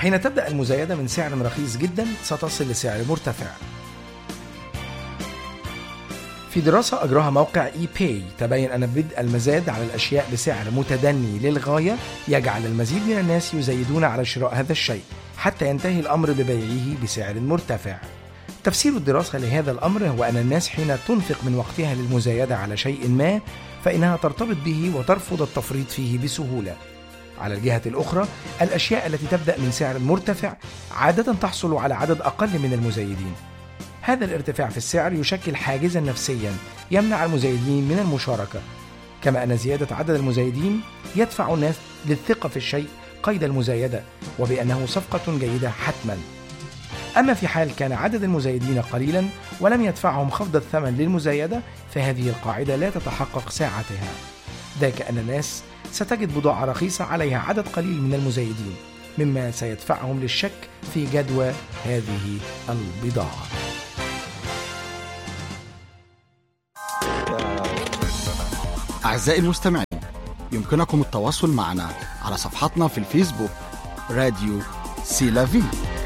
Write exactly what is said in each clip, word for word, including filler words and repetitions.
حين تبدأ المزايدة من سعر رخيص جدا ستصل لسعر مرتفع. في دراسة أجراها موقع إي باي تبين أن بدء المزاد على الأشياء بسعر متدني للغاية يجعل المزيد من الناس يزايدون على شراء هذا الشيء حتى ينتهي الأمر ببيعه بسعر مرتفع. تفسير الدراسة لهذا الأمر هو أن الناس حين تنفق من وقتها للمزايدة على شيء ما فإنها ترتبط به وترفض التفريط فيه بسهولة. على الجهة الأخرى الأشياء التي تبدأ من سعر مرتفع عادة تحصل على عدد أقل من المزايدين. هذا الارتفاع في السعر يشكل حاجزا نفسيا يمنع المزايدين من المشاركة، كما أن زيادة عدد المزايدين يدفع الناس للثقة في الشيء قيد المزايدة وبأنه صفقة جيدة حتما. أما في حال كان عدد المزايدين قليلا ولم يدفعهم خفض الثمن للمزايدة فهذه القاعدة لا تتحقق ساعتها، ذاك أن الناس ستجد بضاعة رخيصة عليها عدد قليل من المزايدين مما سيدفعهم للشك في جدوى هذه البضاعة. أعزائي المستمعين، يمكنكم التواصل معنا على صفحتنا في الفيسبوك راديو سيلافي.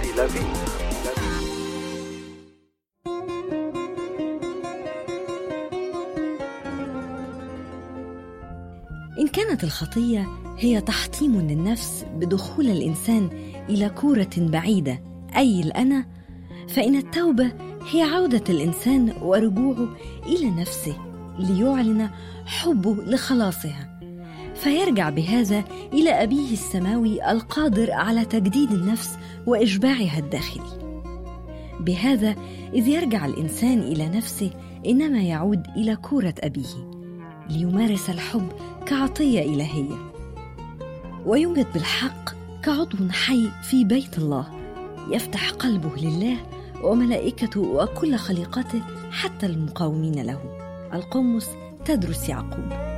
إن كانت الخطية هي تحطيم للنفس بدخول الإنسان إلى كورة بعيدة أي الأنا، فإن التوبة هي عودة الإنسان ورجوعه إلى نفسه ليعلن حبه لخلاصها، فيرجع بهذا إلى أبيه السماوي القادر على تجديد النفس وإشباعها الداخلي. بهذا إذ يرجع الإنسان إلى نفسه إنما يعود إلى كورة أبيه ليمارس الحب كعطية إلهية، ويوجد بالحق كعضو حي في بيت الله يفتح قلبه لله وملائكته وكل خليقته حتى المقاومين له. القمص تدرس يعقوب.